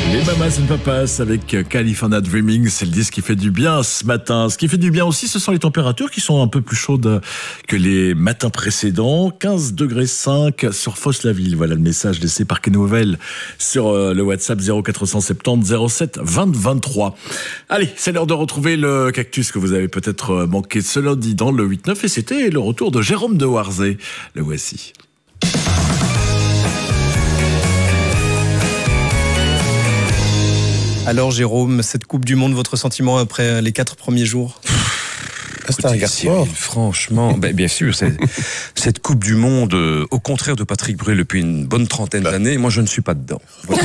Les Mamas and Papas avec California Dreaming, c'est le disque qui fait du bien ce matin. Ce qui fait du bien aussi, ce sont les températures qui sont un peu plus chaudes que les matins précédents. 15,5 degrés sur Fosse-la-Ville. Voilà le message laissé par K-Nouvelle sur le WhatsApp 0470 07 20 23. Allez, c'est l'heure de retrouver le cactus que vous avez peut-être manqué ce lundi dans le 8-9 et c'était le retour de Jérôme de Warzé. Le voici. Alors Jérôme, cette Coupe du Monde, votre sentiment après les 4 premiers jours? C'est un regard fort. Franchement, bien sûr, cette Coupe du Monde, au contraire de Patrick Bruel depuis une bonne trentaine d'années, moi je ne suis pas dedans.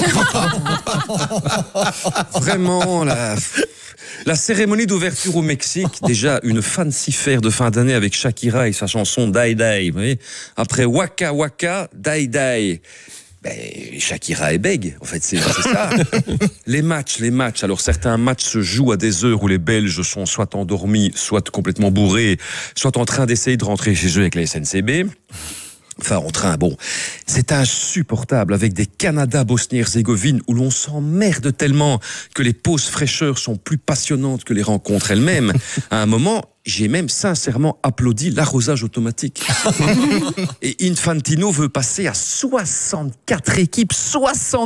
Vraiment, la cérémonie d'ouverture au Mexique, déjà une fancifère de fin d'année avec Shakira et sa chanson Die Die. Vous voyez, après Waka Waka, Die Die. Shakira est bègue, en fait, c'est ça. Les matchs. Alors, certains matchs se jouent à des heures où les Belges sont soit endormis, soit complètement bourrés, soit en train d'essayer de rentrer chez eux avec la SNCB. Enfin, en train, c'est insupportable avec des Canada-Bosnie-Herzégovine où l'on s'emmerde tellement que les pauses fraîcheurs sont plus passionnantes que les rencontres elles-mêmes. À un moment, j'ai même sincèrement applaudi l'arrosage automatique. Et Infantino veut passer à 64 équipes. 64 !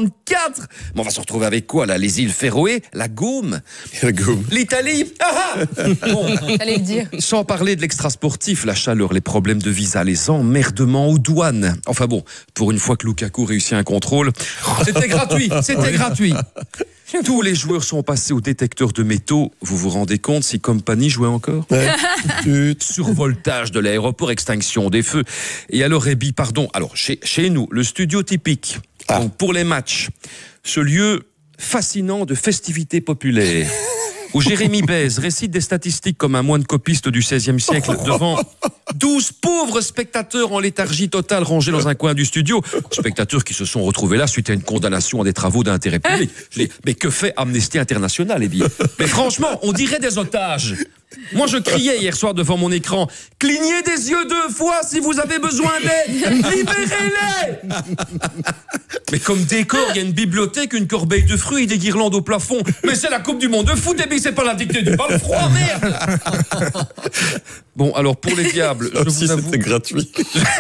Mais on va se retrouver avec quoi, là? Les îles Féroé? La Gaume? L'Italie? J'allais le dire. Sans parler de l'extra-sportif, la chaleur, les problèmes de visa, les emmerdements aux douanes. Enfin bon, pour une fois que Lukaku réussit un contrôle, c'était gratuit. Tous les joueurs sont passés au détecteur de métaux. Vous vous rendez compte si Company jouait encore? Survoltage de l'aéroport, extinction des feux. Et alors, Rébi, alors chez nous, le studio typique, donc pour les matchs, ce lieu fascinant de festivités populaires, où Jérémy Bèze récite des statistiques comme un moine copiste du XVIe siècle devant 12 pauvres spectateurs en léthargie totale rangés dans un coin du studio. Spectateurs qui se sont retrouvés là suite à une condamnation à des travaux d'intérêt public. Mais que fait Amnesty International, Eddie? Mais franchement, on dirait des otages. Moi, je criais hier soir devant mon écran, clignez des yeux 2 fois si vous avez besoin d'aide, libérez-les! Mais comme décor, il y a une bibliothèque, une corbeille de fruits et des guirlandes au plafond. Mais c'est la Coupe du Monde de foot, et puis c'est pas la dictée du bal froid, merde! Bon, alors pour les diables, je vous avoue... c'était gratuit.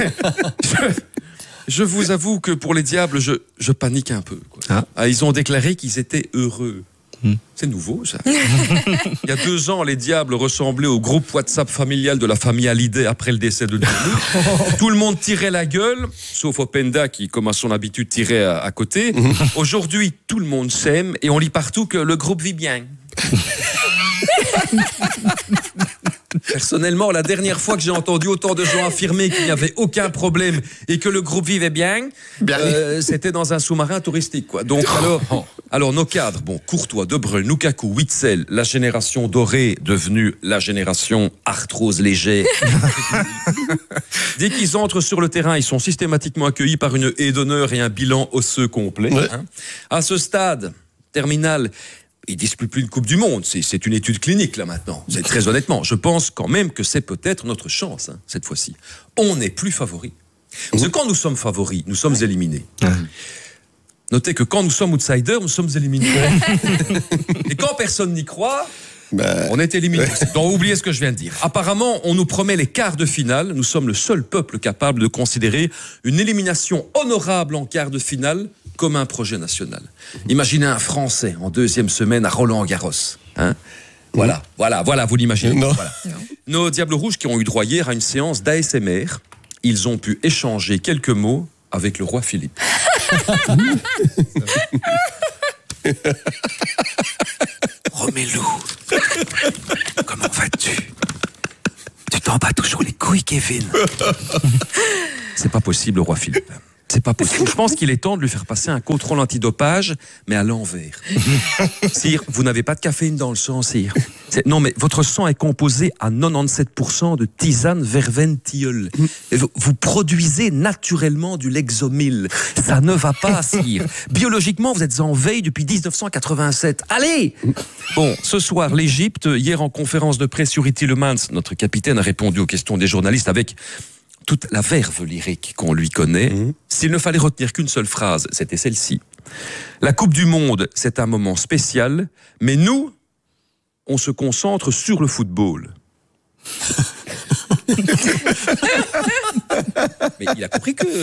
Je vous avoue que pour les diables, je panique un peu. Quoi. Ils ont déclaré qu'ils étaient heureux. C'est nouveau, ça. Il y a 2 ans, les diables ressemblaient au groupe WhatsApp familial de la famille Hallyday après le décès de Johnny. Tout le monde tirait la gueule, sauf Openda qui, comme à son habitude, tirait à côté. Aujourd'hui, tout le monde s'aime et on lit partout que le groupe vit bien. Personnellement, la dernière fois que j'ai entendu autant de gens affirmer qu'il n'y avait aucun problème et que le groupe vivait bien, c'était dans un sous-marin touristique, quoi. Donc alors nos cadres, Courtois, De Bruyne, Lukaku, Witsel, la génération dorée devenue la génération arthrose légère. Dès qu'ils entrent sur le terrain, ils sont systématiquement accueillis par une haie d'honneur et un bilan osseux complet. À ce stade terminal, ils ne disputent plus une Coupe du Monde. C'est une étude clinique, là, maintenant. C'est très honnêtement. Je pense quand même que c'est peut-être notre chance, cette fois-ci. On n'est plus favoris. Parce que quand nous sommes favoris, nous sommes éliminés. Notez que quand nous sommes outsiders, nous sommes éliminés. Et quand personne n'y croit, on est éliminés. Donc, oubliez ce que je viens de dire. Apparemment, on nous promet les quarts de finale. Nous sommes le seul peuple capable de considérer une élimination honorable en quart de finale comme un projet national. Imaginez un Français en 2e semaine à Roland-Garros. Voilà, vous l'imaginez. Voilà. Nos Diables Rouges qui ont eu droit hier à une séance d'ASMR, ils ont pu échanger quelques mots avec le roi Philippe. Romelu, comment vas-tu? Tu t'en bats toujours les couilles, Kevin. C'est pas possible, le roi Philippe. C'est pas possible. Je pense qu'il est temps de lui faire passer un contrôle antidopage, mais à l'envers. Sire, vous n'avez pas de caféine dans le sang, sire. Non, mais votre sang est composé à 97% de tisane, verveine, tilleul. Vous produisez naturellement du Lexomil. Ça ne va pas, sire. Biologiquement, vous êtes en veille depuis 1987. Allez! Bon, ce soir, l'Égypte, hier en conférence de presse sur Tielemans, notre capitaine a répondu aux questions des journalistes avec toute la verve lyrique qu'on lui connaît. S'il ne fallait retenir qu'une seule phrase, c'était celle-ci. La Coupe du Monde, c'est un moment spécial, mais nous, on se concentre sur le football. Mais il a compris que...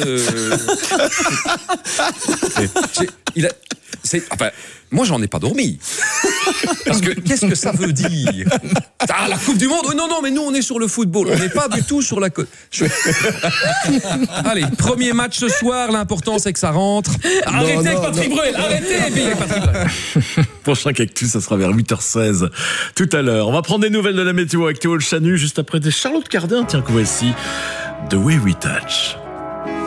Enfin, moi, j'en ai pas dormi. Parce que qu'est-ce que ça veut dire? Ah, la Coupe du Monde? Non, mais nous, on est sur le football. On n'est pas du tout sur la côte. Allez, premier match ce soir. L'important, c'est que ça rentre. Arrêtez avec Patrick Bruel. Arrêtez avec Patrick Bruel. Prochain Cactus, ça sera vers 8h16 tout à l'heure. On va prendre des nouvelles de la météo avec Théo Le Chanu juste après des Charlotte Cardin. Tiens, que voici The Way We Touch.